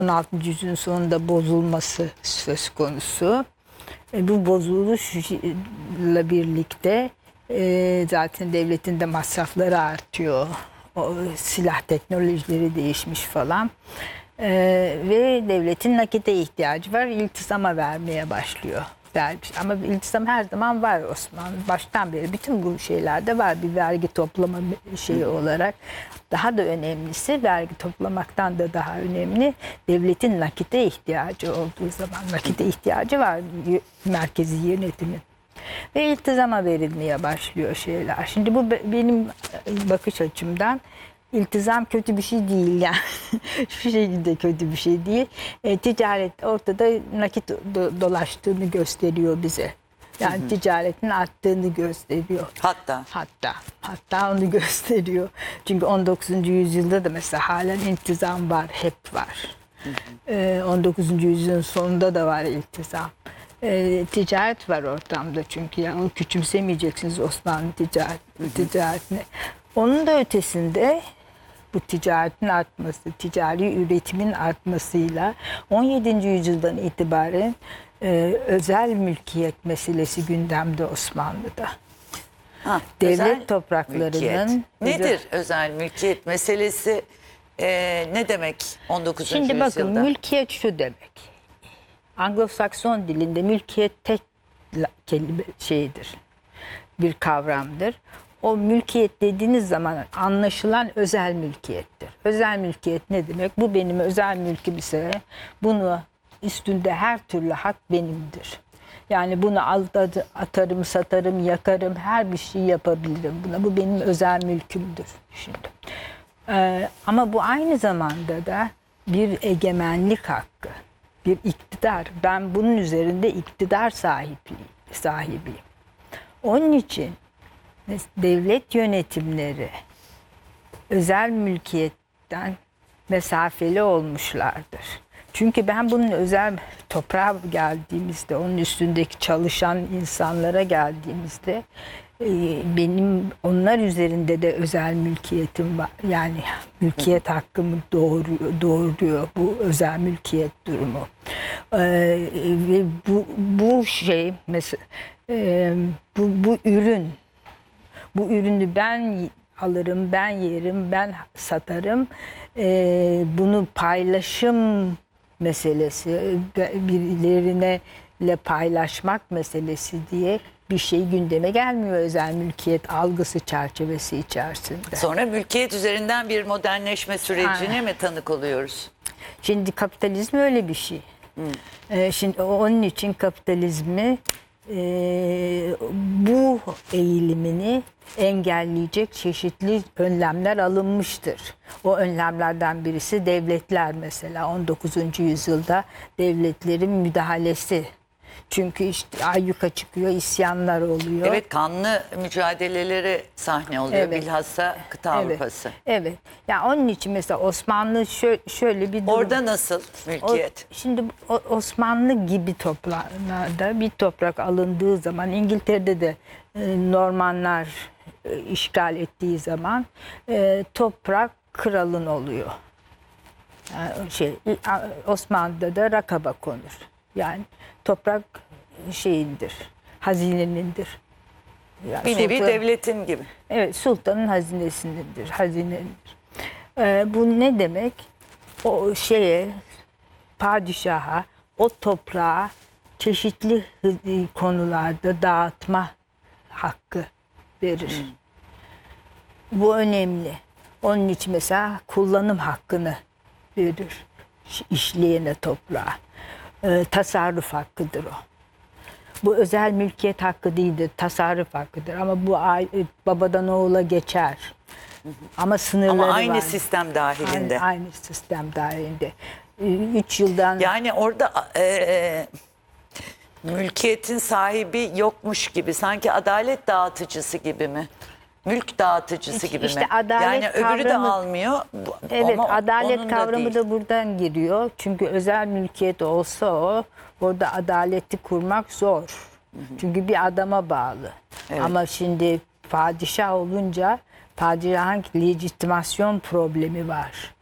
16. yüzyılın sonunda bozulması söz konusu. Bu bozuluşla birlikte zaten devletin de masrafları artıyor. O silah teknolojileri değişmiş falan. Ve devletin nakite ihtiyacı var. İltizama vermeye başlıyor. Ama iltizam her zaman var Osmanlı. Baştan beri bütün bu şeylerde var bir vergi toplama şeyi olarak. Daha da önemlisi, vergi toplamaktan da daha önemli, devletin nakite ihtiyacı olduğu zaman. Nakite ihtiyacı var merkezi yönetimin. Ve iltizama verilmeye başlıyor şeyler. Şimdi bu benim bakış açımdan iltizam kötü bir şey değil yani. Şu şekilde kötü bir şey değil. Ticaret ortada nakit dolaştığını gösteriyor bize. Yani ticaretin arttığını gösteriyor. Hatta onu gösteriyor. Çünkü 19. yüzyılda da mesela halen iltizam var, hep var. 19. yüzyılın sonunda da var iltizam. Ticaret var ortamda çünkü yani onu küçümsemeyeceksiniz Osmanlı ticaretini. Onun da ötesinde bu ticaretin artması, ticari üretimin artmasıyla 17. yüzyıldan itibaren özel mülkiyet meselesi gündemde Osmanlı'da. Devlet topraklarının... Nedir özel mülkiyet meselesi? Ne demek 19. Şimdi yüzyılda? bakın mülkiyet şu demek. Anglo-Sakson dilinde mülkiyet tek kelime şeyidir. Bir kavramdır. O mülkiyet dediğiniz zaman anlaşılan özel mülkiyettir. Özel mülkiyet ne demek? Bu benim özel mülküm ise bunu üstünde her türlü hak benimdir. Yani bunu atarım, satarım, yakarım, her bir şey yapabilirim buna. Bu benim özel mülkümdür şimdi. Ama bu aynı zamanda da bir egemenlik hakkı, bir iktidar. Ben bunun üzerinde iktidar sahibiyim. Onun için devlet yönetimleri özel mülkiyetten mesafeli olmuşlardır. Çünkü ben bunun özel toprağa geldiğimizde, onun üstündeki çalışan insanlara geldiğimizde benim onlar üzerinde de özel mülkiyetim var. Yani mülkiyet hakkımı doğuruyor bu özel mülkiyet durumu. Ve bu şey mesela bu ürünü ben alırım, ben yerim, ben satarım. Bunu paylaşım meselesi, birilerine paylaşmak meselesi diye bir şey gündeme gelmiyor özel mülkiyet algısı çerçevesi içerisinde. Sonra mülkiyet üzerinden bir modernleşme sürecine mi tanık oluyoruz? Şimdi kapitalizm öyle bir şey. Şimdi onun için kapitalizmi bu eğilimini engelleyecek çeşitli önlemler alınmıştır. O önlemlerden birisi devletler mesela 19. yüzyılda devletlerin müdahalesi. Çünkü işte ayyuka çıkıyor, isyanlar oluyor. Evet, kanlı mücadeleleri sahne oluyor, evet. Bilhassa kıta Avrupası. Evet. Yani onun için mesela Osmanlı şöyle bir durum. Orada nasıl mülkiyet? Şimdi Osmanlı gibi topraklarda bir toprak alındığı zaman İngiltere'de de Normanlar işgal ettiği zaman toprak kralın oluyor. Yani Osmanlı'da da rakaba konur. Yani toprak şeyindir, hazinenindir. Yani bir nevi devletin gibi. Evet, sultanın hazinesindendir, hazinenindir. Bu ne demek? O padişaha o toprağı çeşitli konularda dağıtma hakkı verir. Bu önemli. Onun için mesela kullanım hakkını verir işleyene toprağa. Tasarruf hakkıdır o. Bu özel mülkiyet hakkı değildir, tasarruf hakkıdır. Ama bu babadan oğula geçer. Ama sınırları var. Ama aynı sistem dahilinde. Aynı sistem dahilinde. 3 yıldan... Yani orada mülkiyetin sahibi yokmuş gibi, sanki adalet dağıtıcısı gibi mi? Mülk dağıtıcısı gibi işte mi? Yani öbürü de almıyor. Evet, ama adalet kavramı da da buradan giriyor. Çünkü özel mülkiyet olsa orada adaleti kurmak zor. Çünkü bir adama bağlı. Evet. Ama şimdi padişah olunca padişahın legitimasyon problemi var.